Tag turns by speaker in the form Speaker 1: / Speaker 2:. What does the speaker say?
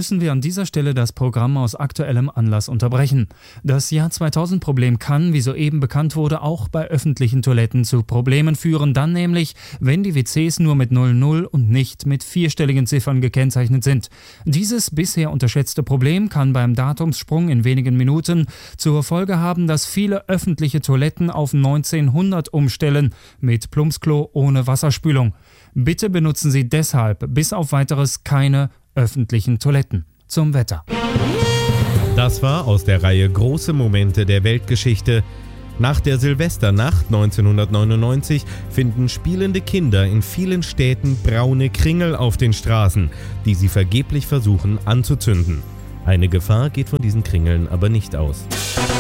Speaker 1: müssen wir an dieser Stelle das Programm aus aktuellem Anlass unterbrechen. Das Jahr 2000-Problem kann, wie soeben bekannt wurde, auch bei öffentlichen Toiletten zu Problemen führen. Dann nämlich, wenn die WCs nur mit 00 und nicht mit vierstelligen Ziffern gekennzeichnet sind. Dieses bisher unterschätzte Problem kann beim Datumssprung in wenigen Minuten zur Folge haben, dass viele öffentliche Toiletten auf 1900 umstellen, mit Plumpsklo ohne Wasserspülung. Bitte benutzen Sie deshalb bis auf Weiteres keine öffentlichen Toiletten. Zum Wetter.
Speaker 2: Das war aus der Reihe Große Momente der Weltgeschichte. Nach der Silvesternacht 1999 finden spielende Kinder in vielen Städten braune Kringel auf den Straßen, die sie vergeblich versuchen anzuzünden. Eine Gefahr geht von diesen Kringeln aber nicht aus.